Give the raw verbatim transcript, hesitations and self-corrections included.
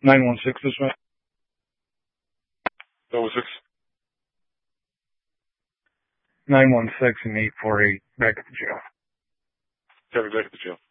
nine one six this way. Double six. nine one six and eight four eight back at the jail. Copy, back at the jail.